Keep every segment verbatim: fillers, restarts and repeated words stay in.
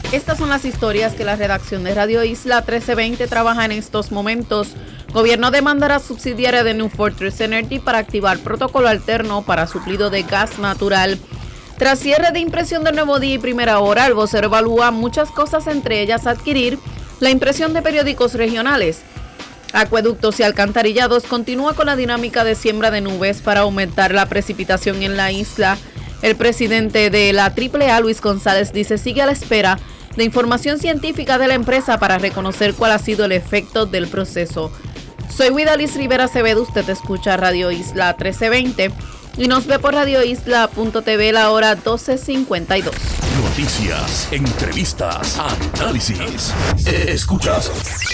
Estas son las historias que la redacción de Radio Isla trece veinte trabaja en estos momentos. Gobierno demandará subsidiaria de New Fortress Energy para activar protocolo alterno para suplido de gas natural. Tras cierre de impresión del Nuevo Día y Primera Hora, el vocero evalúa muchas cosas, entre ellas adquirir la impresión de periódicos regionales. Acueductos y Alcantarillados continúa con la dinámica de siembra de nubes para aumentar la precipitación en la isla. El presidente de la triple A, Luis González, dice sigue a la espera de información científica de la empresa para reconocer cuál ha sido el efecto del proceso. Soy Guidalis Rivera Acevedo, usted escucha Radio Isla trece veinte y nos ve por radio isla punto t v la hora doce cincuenta y dos. Noticias, entrevistas, análisis. Escuchas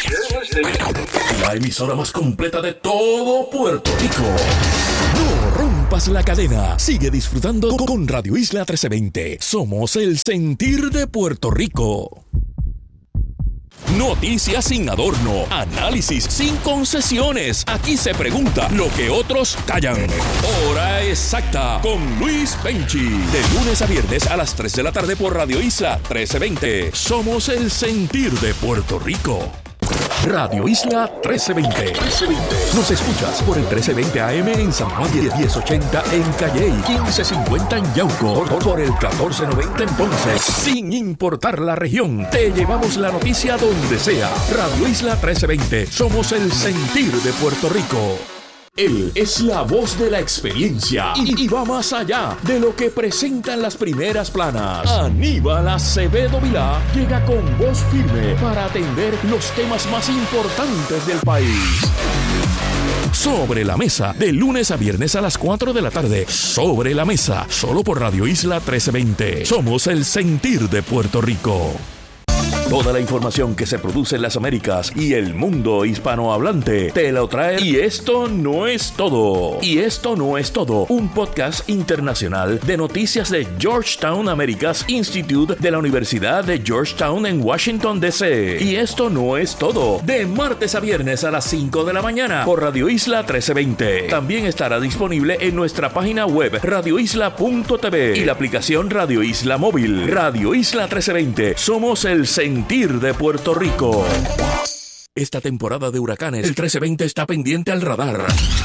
la emisora más completa de todo Puerto Rico. No rompas la cadena. Sigue disfrutando con Radio Isla trece veinte. Somos el sentir de Puerto Rico. Noticias sin adorno, análisis sin concesiones. Aquí se pregunta lo que otros callan. Hora exacta con Luis Penchi. De lunes a viernes a las tres de la tarde por Radio Isla trece veinte. Somos el sentir de Puerto Rico. Radio Isla trece veinte. Nos escuchas por el trece veinte A M en San Juan, diez ochenta en Calley, quince cincuenta en Yauco, por el catorce noventa en Ponce. Sin importar la región, te llevamos la noticia donde sea. Radio Isla trece veinte. Somos el sentir de Puerto Rico. Él es la voz de la experiencia y, y va más allá de lo que presentan las primeras planas. Aníbal Acevedo Vilá llega con voz firme para atender los temas más importantes del país. Sobre la Mesa, de lunes a viernes a las cuatro de la tarde. Sobre la Mesa, solo por Radio Isla trece veinte. Somos el sentir de Puerto Rico. Toda la información que se produce en las Américas y el mundo hispanohablante te lo trae. Y esto no es todo. Y esto no es todo. Un podcast internacional de noticias de Georgetown Americas Institute de la Universidad de Georgetown en Washington, D C Y esto no es todo. De martes a viernes a las cinco de la mañana por Radio Isla trece veinte. También estará disponible en nuestra página web radio isla punto t v y la aplicación Radio Isla Móvil. Radio Isla trece veinte. Somos el sentir de Puerto Rico. Esta temporada de huracanes, el trece veinte está pendiente al radar.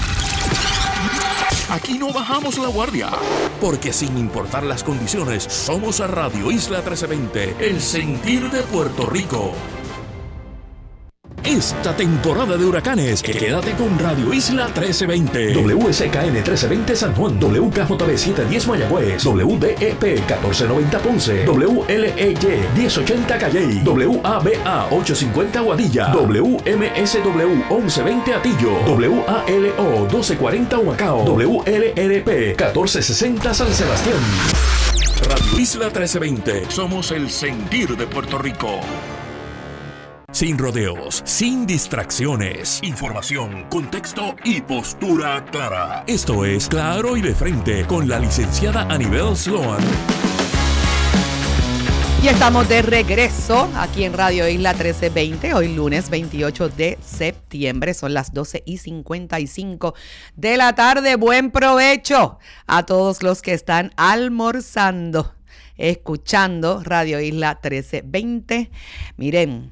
Aquí no bajamos la guardia, porque sin importar las condiciones, somos a Radio Isla trece veinte, el sentir de Puerto Rico. Esta temporada de huracanes, quédate con Radio Isla trece veinte. W S K N trece veinte San Juan, W K J B setecientos diez Mayagüez, W D E P catorce noventa Ponce, W L E Y diez ochenta Calley, W A B A ochocientos cincuenta Guadilla, W M S W once veinte Atillo, W A L O doce cuarenta Humacao, W L R P catorce sesenta San Sebastián. Radio Isla trece veinte. Somos el sentir de Puerto Rico. Sin rodeos, sin distracciones. Información, contexto y postura clara. Esto es Claro y de Frente con la licenciada Anibel Sloan. Y estamos de regreso aquí en Radio Isla trece veinte, hoy lunes veintiocho de septiembre, son las doce y cincuenta y cinco de la tarde. Buen provecho a todos los que están almorzando, escuchando Radio Isla trece veinte. Miren,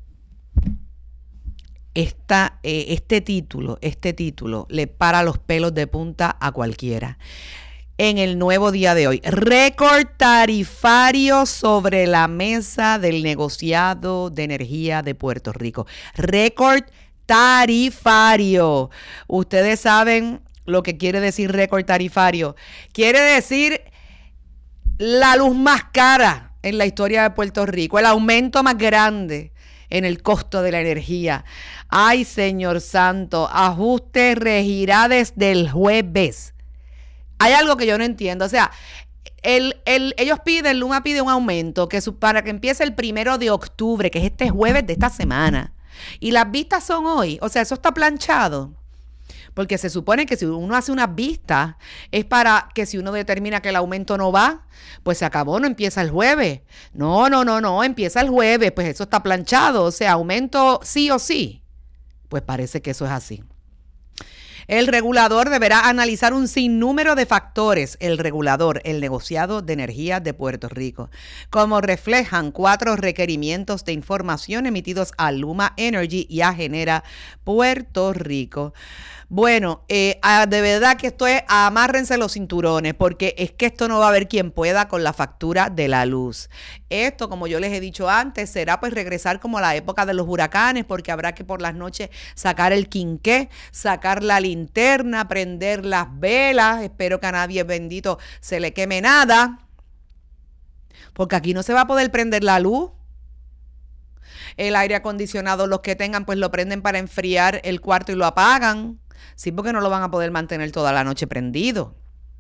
Esta, eh, este título, este título le para los pelos de punta a cualquiera. En el nuevo día de hoy, récord tarifario sobre la mesa del negociado de energía de Puerto Rico. Récord tarifario. Ustedes saben lo que quiere decir récord tarifario. Quiere decir la luz más cara en la historia de Puerto Rico, el aumento más grande en el costo de la energía. Ay, Señor Santo, ajuste regirá desde el jueves. Hay algo que yo no entiendo. O sea, el, el, ellos piden, Luma pide un aumento que su, para que empiece el primero de octubre, que es este jueves de esta semana. Y las vistas son hoy. O sea, eso está planchado. Porque se supone que si uno hace unas vistas es para que si uno determina que el aumento no va, pues se acabó, no empieza el jueves. No, no, no, no, empieza el jueves, pues eso está planchado, o sea, aumento sí o sí. Pues parece que eso es así. El regulador deberá analizar un sinnúmero de factores, el regulador, el negociado de energía de Puerto Rico, como reflejan cuatro requerimientos de información emitidos a Luma Energy y a Genera Puerto Rico. Bueno, eh, de verdad que esto es, amárrense los cinturones, porque es que esto no va a haber quien pueda con la factura de la luz. Esto, como yo les he dicho antes, será pues regresar como a la época de los huracanes, porque habrá que por las noches sacar el quinqué, sacar la linterna, prender las velas. Espero que a nadie bendito se le queme nada, porque aquí no se va a poder prender la luz. El aire acondicionado, los que tengan, pues lo prenden para enfriar el cuarto y lo apagan. Sí, porque no lo van a poder mantener toda la noche prendido.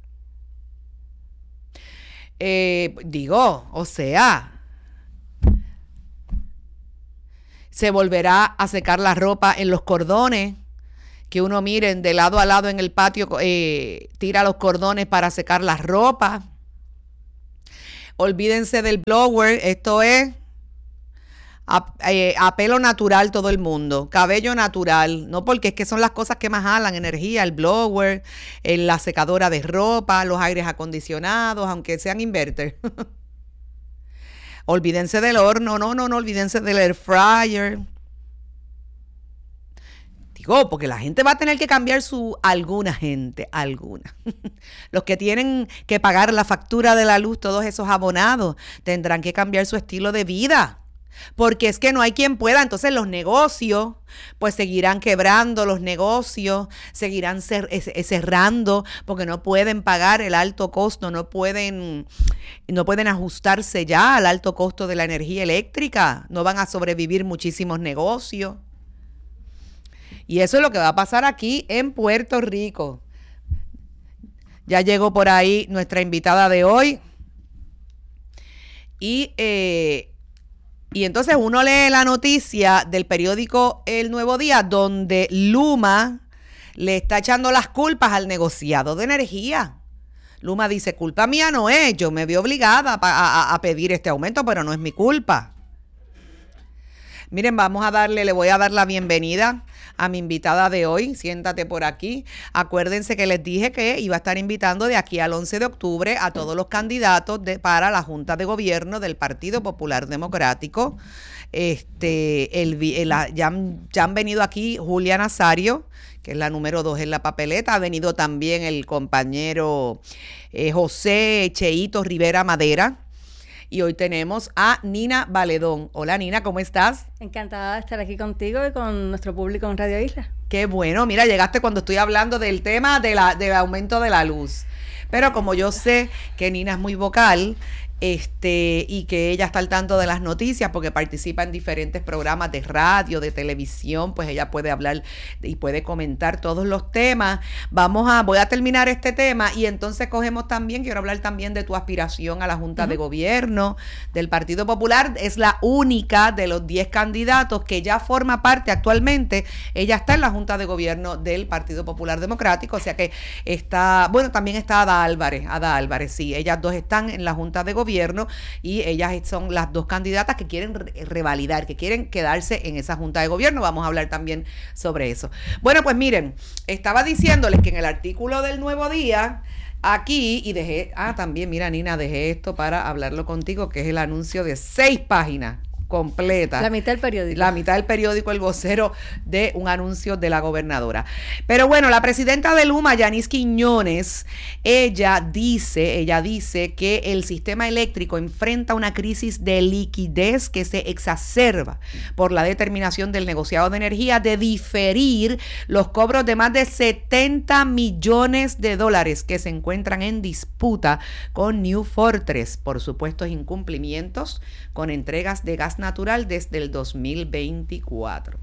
Eh, digo, o sea, se volverá a secar la ropa en los cordones, que uno miren de lado a lado en el patio, eh, tira los cordones para secar la ropa. Olvídense del blower, esto es A, eh, a pelo natural todo el mundo, cabello natural, no, porque es que son las cosas que más jalan energía, el blower, eh, la secadora de ropa, los aires acondicionados, aunque sean inverter. Olvídense del horno, no, no, no, olvídense del air fryer. Digo, porque la gente va a tener que cambiar su, alguna gente, alguna. Los que tienen que pagar la factura de la luz, todos esos abonados, tendrán que cambiar su estilo de vida. Porque es que no hay quien pueda, entonces los negocios pues seguirán quebrando, los negocios seguirán cer- cerrando porque no pueden pagar el alto costo, no pueden, no pueden ajustarse ya al alto costo de la energía eléctrica, no van a sobrevivir muchísimos negocios. Y eso es lo que va a pasar aquí en Puerto Rico. Ya llegó por ahí nuestra invitada de hoy y eh, Y entonces uno lee la noticia del periódico El Nuevo Día, donde Luma le está echando las culpas al negociado de energía. Luma dice, culpa mía no es, yo me vi obligada a, a, a pedir este aumento, pero no es mi culpa. Miren, vamos a darle, le voy a dar la bienvenida a mi invitada de hoy. Siéntate por aquí. Acuérdense que les dije que iba a estar invitando de aquí al once de octubre a todos los candidatos de, para la Junta de Gobierno del Partido Popular Democrático. Este, el, el, ya, ya han venido aquí Julia Nazario, que es la número dos en la papeleta. Ha venido también el compañero eh, José Cheito Rivera Madera. Y hoy tenemos a Nina Valedón. Hola Nina, ¿cómo estás? Encantada de estar aquí contigo y con nuestro público en Radio Isla. Qué bueno, mira, llegaste cuando estoy hablando del tema de la, del aumento de la luz. Pero como yo sé que Nina es muy vocal, este, y que ella está al tanto de las noticias porque participa en diferentes programas de radio, de televisión, pues ella puede hablar y puede comentar todos los temas. Vamos a, voy a terminar este tema y entonces cogemos también, quiero hablar también de tu aspiración a la Junta uh-huh. de Gobierno del Partido Popular. Es la única de los diez candidatos que ya forma parte actualmente. Ella está en la Junta de Gobierno del Partido Popular Democrático, o sea que está, bueno, también está Ada Álvarez, Ada Álvarez, sí, ellas dos están en la Junta de Gobierno. Y ellas son las dos candidatas que quieren re- revalidar, que quieren quedarse en esa Junta de Gobierno. Vamos a hablar también sobre eso. Bueno, pues miren, estaba diciéndoles que en el artículo del Nuevo Día, aquí, y dejé, ah, también, mira Nina, dejé esto para hablarlo contigo, que es el anuncio de seis páginas completa. La mitad del periódico. La mitad del periódico, el vocero de un anuncio de la gobernadora. Pero bueno, la presidenta de Luma, Yanis Quiñones, ella dice, ella dice que el sistema eléctrico enfrenta una crisis de liquidez que se exacerba por la determinación del negociado de energía de diferir los cobros de más de setenta millones de dólares que se encuentran en disputa con New Fortress por supuestos incumplimientos con entregas de gas natural desde el dos mil veinticuatro.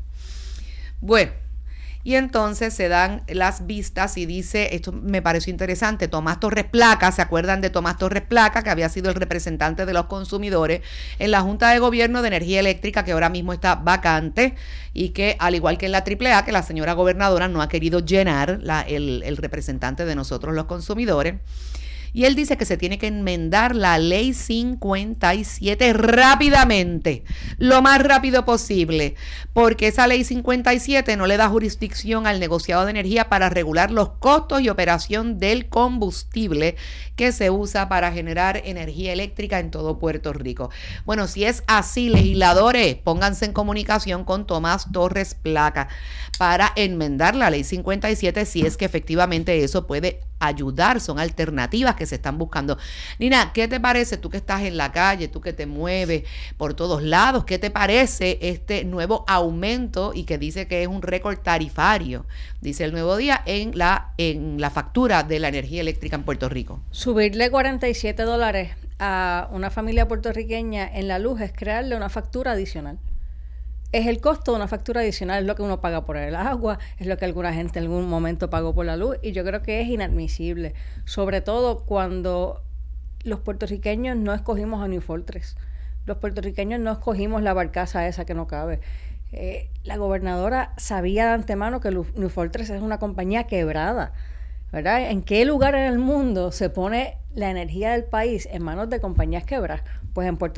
Bueno, y entonces se dan las vistas y dice, esto me pareció interesante, Tomás Torres Placa, ¿se acuerdan de Tomás Torres Placa, que había sido el representante de los consumidores en la Junta de Gobierno de Energía Eléctrica, que ahora mismo está vacante y que, al igual que en la triple A, que la señora gobernadora no ha querido llenar la, el, el representante de nosotros los consumidores? Y él dice que se tiene que enmendar la ley cincuenta y siete rápidamente, lo más rápido posible, porque esa ley cincuenta y siete no le da jurisdicción al negociado de energía para regular los costos y operación del combustible que se usa para generar energía eléctrica en todo Puerto Rico. Bueno, si es así, legisladores, pónganse en comunicación con Tomás Torres Placa para enmendar la ley cincuenta y siete si es que efectivamente eso puede ayudar, son alternativas que se están buscando. Nina, ¿qué te parece tú que estás en la calle, tú que te mueves por todos lados? ¿Qué te parece este nuevo aumento y que dice que es un récord tarifario, dice el Nuevo Día, en la, en la factura de la energía eléctrica en Puerto Rico? Subirle cuarenta y siete dólares a una familia puertorriqueña en la luz es crearle una factura adicional. Es el costo de una factura adicional, es lo que uno paga por el agua, es lo que alguna gente en algún momento pagó por la luz, y yo creo que es inadmisible, sobre todo cuando los puertorriqueños no escogimos a New Fortress, los puertorriqueños no escogimos la barcaza esa que no cabe. Eh, la gobernadora sabía de antemano que New Fortress es una compañía quebrada, ¿verdad? ¿En qué lugar en el mundo se pone la energía del país en manos de compañías quebradas? Pues en Puerto